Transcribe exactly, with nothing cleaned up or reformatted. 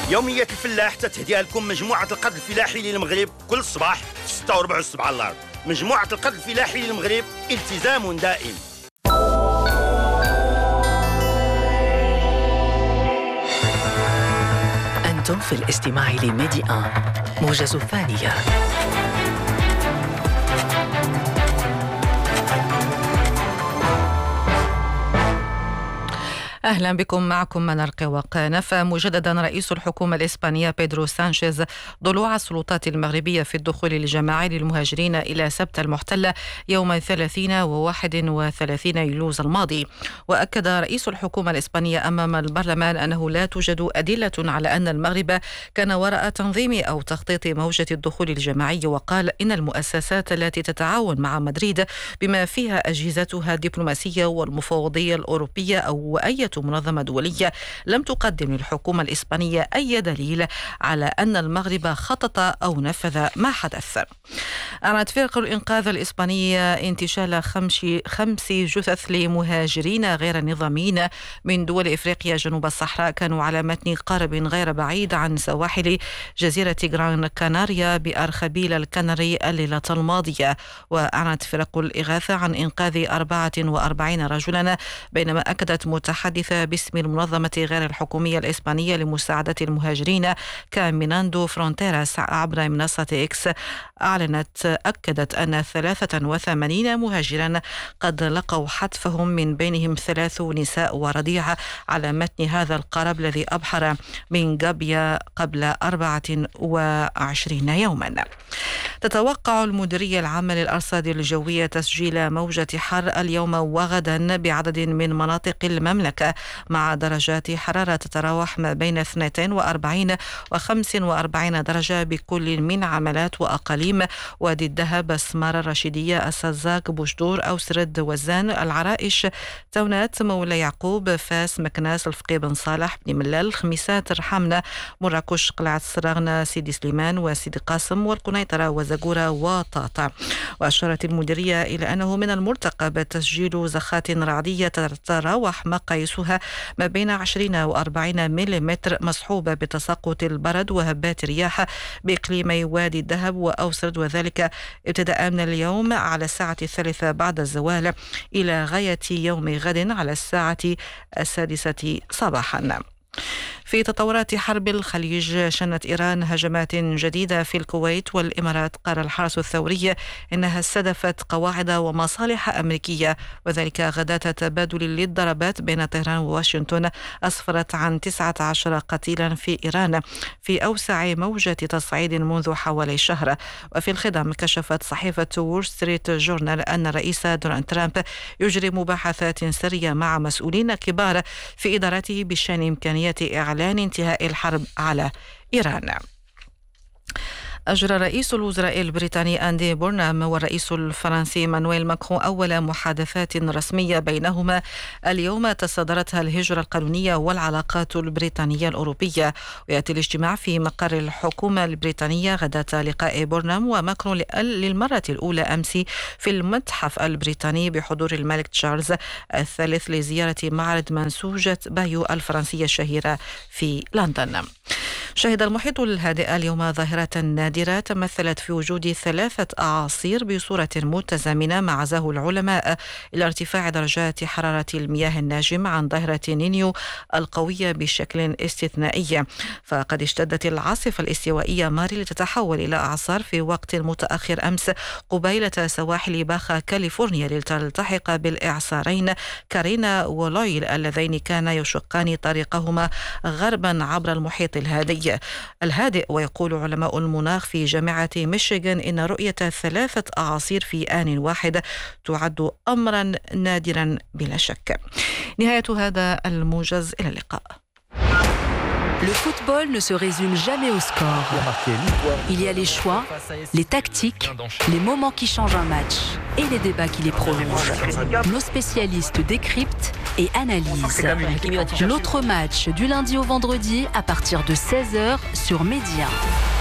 يوميات الفلاح تتهديها لكم مجموعة القرض الفلاحي للمغرب كل صباح في ستة وربع الصبح على الأرض. مجموعة القرض الفلاحي للمغرب، التزام دائم. أنتم في الاستماع لميدي آن موجز الثانية. أهلا بكم، معكم منار قواق. نفى مجددا رئيس الحكومة الإسبانية بيدرو سانشيز ضلوع السلطات المغربية في الدخول الجماعي للمهاجرين إلى سبت المحتلة يوم الثلاثين وواحد وثلاثين يوليوز الماضي. وأكد رئيس الحكومة الإسبانية أمام البرلمان أنه لا توجد أدلة على أن المغرب كان وراء تنظيم أو تخطيط موجة الدخول الجماعي، وقال إن المؤسسات التي تتعاون مع مدريد بما فيها أجهزتها الدبلوماسية والمفوضية الأوروبية أو أي منظمة دولية لم تقدم للحكومة الإسبانية أي دليل على أن المغرب خطط أو نفذ ما حدث. أعلنت فرق الإنقاذ الإسبانية انتشال خمس خمس جثث لمهاجرين غير نظاميين من دول إفريقيا جنوب الصحراء كانوا على متن قارب غير بعيد عن سواحل جزيرة غران كاناريا بأرخبيل الكنري الليلة الماضية. وأعلنت فرق الإغاثة عن إنقاذ أربعة وأربعين رجلا، بينما أكدت متحدثة باسم المنظمة غير الحكومية الإسبانية لمساعدة المهاجرين كاميناندو فرونتيراس عبر منصة إكس، أعلنت أكدت أن ثلاثة وثمانين مهاجرا قد لقوا حتفهم، من بينهم ثلاث نساء ورضيعة على متن هذا القارب الذي أبحر من غابيا قبل أربعة وعشرين يوما. تتوقع المديرية العامة للأرصاد الجوية تسجيل موجة حر اليوم وغدا بعدد من مناطق المملكة، مع درجات حرارة تتراوح ما بين اثنين وأربعين وخمس وأربعين درجة بكل من عملات وأقاليم وادي الذهب، سمارة، الرشيدية، السزاق، بوشدور، أوسرد، وزان، العرائش، تونات، مولاي يعقوب، فاس، مكناس، الفقيه بن صالح، بن ملال، الخميسات، رحمنا، مراكش، قلعة السراغنة، سيدي سليمان وسيدي قاسم والقنيطرة وزقورة وطاطا. وأشارت المديرية إلى أنه من المرتقب تسجيل زخات رعدية تتراوح مقاييسها ما بين عشرين وأربعين ملم مصحوبة بتساقط البرد وهبات رياح بإقليمي وادي الذهب وأوسرد، وذلك ابتداء من اليوم على الساعة الثالثة بعد الزوال إلى غاية يوم غد على الساعة السادسة صباحا. في تطورات حرب الخليج، شنت إيران هجمات جديدة في الكويت والإمارات. قال الحرس الثوري إنها استهدفت قواعد ومصالح أمريكية، وذلك غداة تبادل للضربات بين طهران وواشنطن أسفرت عن تسعة عشر قتيلا في إيران في أوسع موجة تصعيد منذ حوالي شهر. وفي الخضم كشفت صحيفة وول ستريت جورنال أن الرئيس دونالد ترامب يجري مباحثات سرية مع مسؤولين كبار في إدارته بشأن إمكانية إعلان انتهاء الحرب على إيران. أجرى رئيس الوزراء البريطاني أندي بورنهام والرئيس الفرنسي مانويل ماكرون أول محادثات رسمية بينهما اليوم تصدرتها الهجرة القانونية والعلاقات البريطانية الأوروبية. ويأتي الاجتماع في مقر الحكومة البريطانية غداة لقاء بورنهام وماكرون للمرة الأولى أمس في المتحف البريطاني بحضور الملك تشارلز الثالث لزيارة معرض منسوجة بايو الفرنسية الشهيرة في لندن. شهد المحيط الهادئ اليوم ظاهرة نادرة تمثلت في وجود ثلاثة أعاصير بصورة متزامنة، مع زهو العلماء إلى ارتفاع درجات حرارة المياه الناجم عن ظاهرة نينيو القوية بشكل استثنائي. فقد اشتدت العاصفة الاستوائية ماري لتتحول إلى أعصار في وقت متأخر أمس قبيلة سواحل باخا كاليفورنيا، لتلتحق بالإعصارين كارينا ولويل اللذين كانا يشقان طريقهما غربا عبر المحيط الهادئ الهادئ. ويقول علماء المناخ في جامعة ميشيغان إن رؤية ثلاثة أعاصير في آن واحد تعد أمرا نادرا بلا شك. نهاية هذا الموجز، إلى اللقاء. Le football ne se résume jamais au score. Il y a les choix, les tactiques, les moments qui changent un match et les débats qui les prolongent. Nos spécialistes décryptent et analysent. L'autre match du lundi au vendredi à partir de seize heures sur Média.